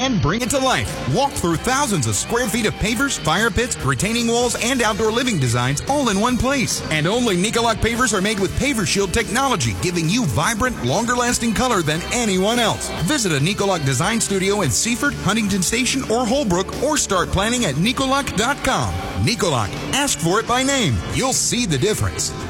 and bring it to life. Walk through thousands of square feet of pavers, fire pits, retaining walls, and outdoor living designs all in one place. And only Nicoloc pavers are made with Paver Shield technology, giving you vibrant, longer-lasting color than anyone else. Visit a Nicoloc design studio in Seaford, Huntington Station, or Holbrook, or start planning at Nicoloc.com. Nicoloc, ask for it by name. You'll see the difference.